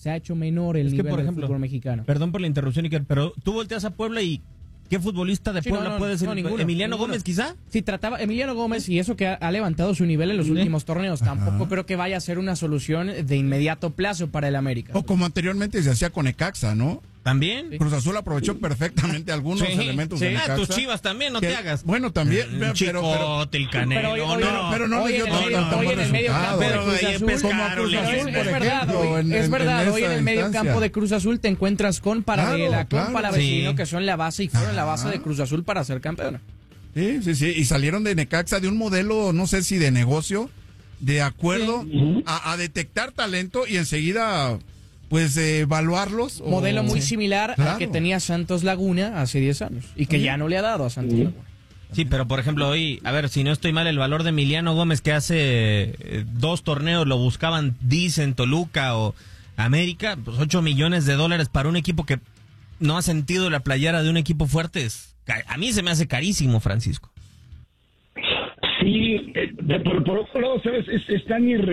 se ha hecho menor el nivel del fútbol mexicano. Perdón por la interrupción, Iker, pero tú volteas a Puebla y ¿qué futbolista de Puebla puede ser? Ninguno, ¿Emiliano ninguno. Gómez quizá? Sí, trataba Emiliano Gómez, y eso que ha levantado su nivel en los últimos torneos. Tampoco creo que vaya a ser una solución de inmediato plazo para el América. O como anteriormente se hacía con Necaxa, ¿no? ¿También? Cruz Azul aprovechó perfectamente algunos elementos de Necaxa. Tus Chivas también, no te hagas. Bueno, también. Chicote, el Canelo. Pero no le dio hoy en el medio campo de Cruz Azul. Es verdad, hoy en el medio campo de Cruz Azul te encuentras con Paradela, con Palavecino, que son la base y fueron la base de Cruz Azul para ser campeona. Sí. Y salieron de Necaxa de un modelo, no sé si de negocio, de acuerdo a detectar talento y enseguida, pues, evaluarlos. Modelo muy similar al que tenía Santos Laguna hace 10 años y que ya no le ha dado a Santos Laguna. Sí, pero por ejemplo hoy, a ver, si no estoy mal, el valor de Emiliano Gómez que hace 2 torneos lo buscaban, dicen, Toluca o América, pues $8 millones para un equipo que no ha sentido la playera de un equipo fuerte. A mí se me hace carísimo, Francisco. Sí, por otro lado, ¿sabes? Es tan